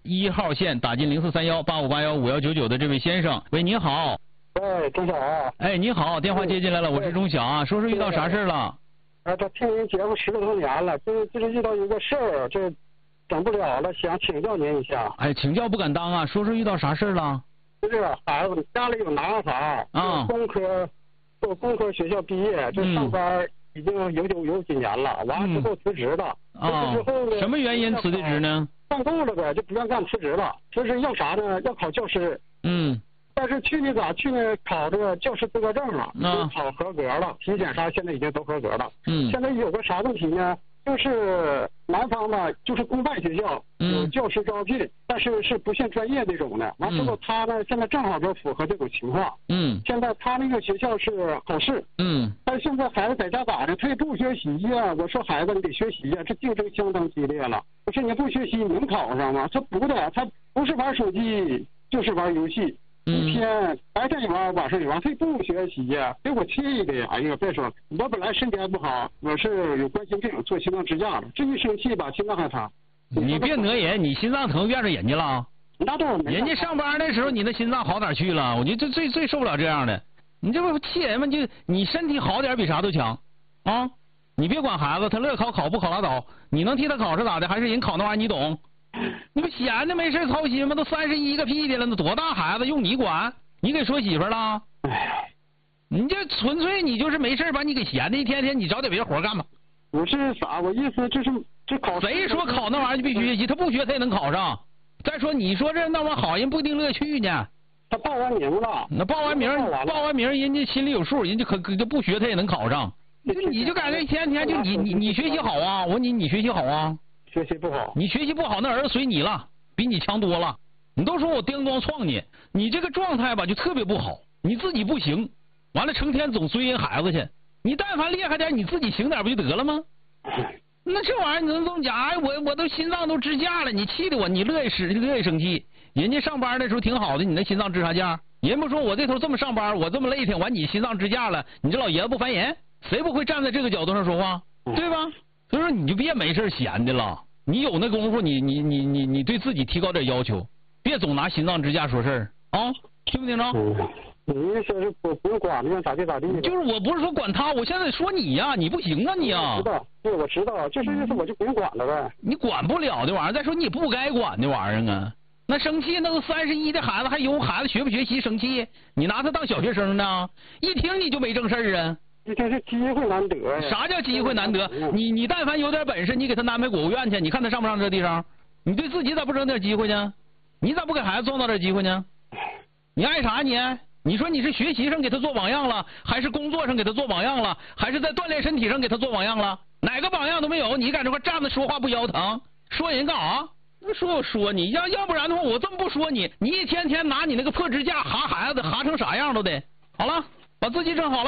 1号线打进043185815199的这位先生。喂，你好。 喂，钟晓啊。 哎，你好，电话接进来了，我是钟晓啊，说说遇到啥事了？ 这听您节目10多年了，就是遇到一个事儿，这整不了了，想请教您一下。 哎，请教不敢当啊，说说遇到啥事了？ 就是孩子家里有男孩啊，做工科学校毕业，这上班已经有几年了，完了之后辞职了。 啊， 之后呢？ 什么原因辞的职呢？ 干够了呗，就不愿干，辞职了。就是要啥呢？要考教师。但是去年考这个教师资格证了，都考合格了，体检啥现在已经都合格了。现在有个啥问题呢？就是南方呢，就是公办学校有教师招聘，但是是不限专业那种的。完之后他呢，现在正好就符合这种情况。现在他那个学校是考试。但是现在孩子在家打着，他也不学习呀。我说孩子你得学习呀，这竞争相当激烈了。我说你不学习你能考上吗？他不的，他不是玩手机就是玩游戏。一天白天也玩，晚上也玩，他不学习呀，给我气的呀！哎呀，别说，我本来身体还不好，我是有冠心病，做心脏支架了，这一生气吧，心脏还疼。 你别讹人，你心脏疼怨着人家了？ 那倒没。 人家上班的时候，你的心脏好哪去了？我觉得最受不了这样的，你这不气人吗？就你身体好点比啥都强啊！你别管孩子，他乐考不考拉倒，你能替他考是咋的？还是人考那玩意儿你懂？你不闲着没事操心吗？都31个屁的了，那多大孩子用你管？你给说媳妇了？你这纯粹你就是没事把你给闲的，一天天你找点别的活干吧。 我是啥？我意思就是这考。 谁说考那玩意儿就必须学习？他不学他也能考上。再说你说这那玩意儿好人不一定乐去呢。 他报完名了。 那报完名人家心里有数，人家可就不学他也能考上。你就感觉一天天就你学习好啊？我问你学习好啊？ 学习不好， 你学习不好，那儿子随你了，比你强多了。你都说我叮咣撞你，你这个状态吧就特别不好，你自己不行，完了成天总追人孩子去。你但凡厉害点，你自己行点不就得了吗？那这玩意儿你能这么讲？哎，我都心脏都支架了，你气的我，你乐意生气。人家上班的时候挺好的，你那心脏支啥架？人不说我这头这么上班，我这么累挺，完你心脏支架了，你这老爷子不烦人？谁不会站在这个角度上说话？对吧？所以说你就别没事闲的了，你有那功夫，你对自己提高点要求，别总拿心脏支架说事儿啊，听不听着？ 你意思是不用管他，咋地咋地的？ 就是我不是说管他，我现在说你呀，你不行啊你呀。 知道，对，我知道，就是意思我就不用管了呗。 你管不了的玩意儿，再说你也不该管的玩意儿啊。那生气，那都31的孩子，还有孩子学不学习生气？你拿他当小学生呢？一听你就没正事儿啊。 这是机会难得呀！ 啥叫机会难得？你但凡有点本事，你给他安排国务院去，你看他上不上这地方？你对自己咋不整点机会呢？你咋不给孩子创造点机会呢？你爱啥你？你说你是学习上给他做榜样了，还是工作上给他做榜样了，还是在锻炼身体上给他做榜样了？哪个榜样都没有，你在这块站着说话不腰疼？说人干啥？说我说你，要不然的话我这么不说你，你一天天拿你那个破支架哈孩子，哈成啥样都得。好了，把自己整好了。